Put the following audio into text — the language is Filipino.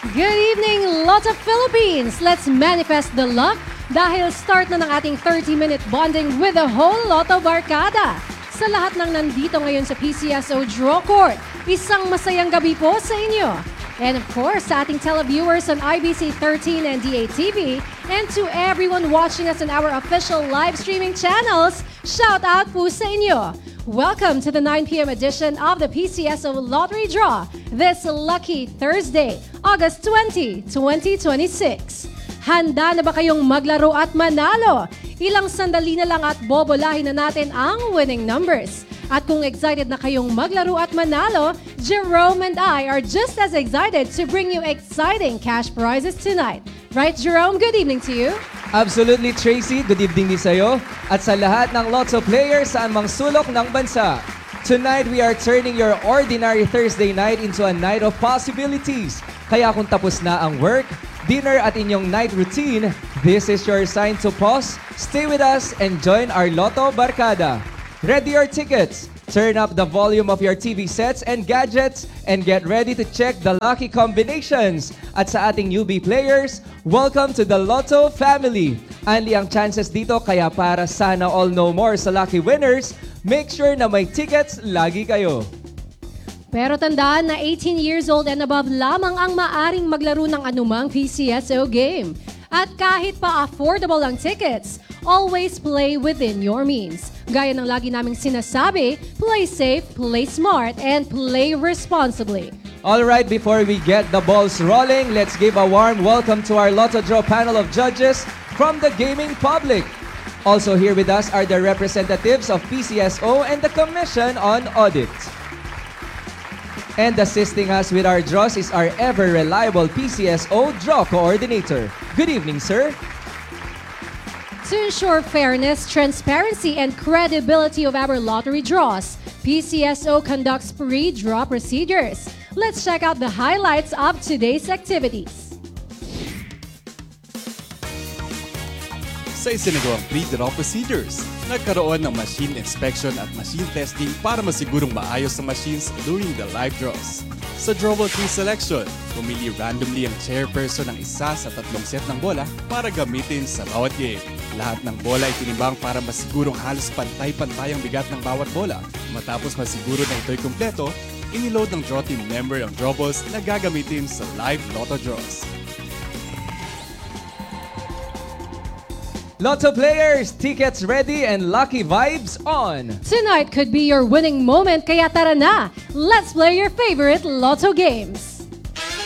Good evening, Lotto Philippines! Let's manifest the luck dahil start na ng ating 30-minute bonding with the whole Lotto Barkada. Sa lahat ng nandito ngayon sa PCSO Draw Court, isang masayang gabi po sa inyo. And of course, sa ating televiewers on IBC 13 and DATV, and to everyone watching us on our official live streaming channels, shout out po sa inyo! Welcome to the 9 p.m. edition of the PCSO Lottery Draw this lucky Thursday, August 20, 2026. Handa na ba kayong maglaro at manalo? Ilang sandali na lang at bobolahin na natin ang winning numbers. At kung excited na kayong maglaro at manalo, Jerome and I are just as excited to bring you exciting cash prizes tonight. Right, Jerome? Good evening to you. Absolutely, Tracy. Good evening din sa'yo. At sa lahat ng Lotto players saan mang sulok ng bansa. Tonight, we are turning your ordinary Thursday night into a night of possibilities. Kaya kung tapos na ang work, dinner at inyong night routine, this is your sign to pause, stay with us, and join our Lotto Barkada. Ready your tickets. Turn up the volume of your TV sets and gadgets and get ready to check the lucky combinations. At sa ating newbie players, welcome to the Lotto family. Anli ang chances dito kaya para sana all no more sa lucky winners, make sure na may tickets lagi kayo. Pero tandaan na 18 years old and above lamang ang maaring maglaro ng anumang PCSO game. At kahit pa affordable ang tickets, always play within your means. Gaya ng lagi naming sinasabi, play safe, play smart, and play responsibly. Alright, before we get the balls rolling, let's give a warm welcome to our Lotto Draw panel of judges from the gaming public. Also here with us are the representatives of PCSO and the Commission on Audit. And assisting us with our draws is our ever-reliable PCSO Draw Coordinator. Good evening, sir. To ensure fairness, transparency, and credibility of our lottery draws, PCSO conducts pre-draw procedures. Let's check out the highlights of today's activities. Sa isinagawang pre-draw procedures, nagkaroon ng machine inspection at machine testing para masigurong maayos ang machines during the live draws. Sa drawable tree selection, pumili randomly ang chairperson ng isa sa tatlong set ng bola para gamitin sa bawat game. Lahat ng bola ay tinimbang para masigurong halos pantay-pantay ang bigat ng bawat bola. Matapos masiguro na ito'y kumpleto, iniload ng draw team member ang drawballs na gagamitin sa live lotto draws. Lotto players, tickets ready and lucky vibes on. Tonight could be your winning moment, kaya tara na! Let's play your favorite lotto games!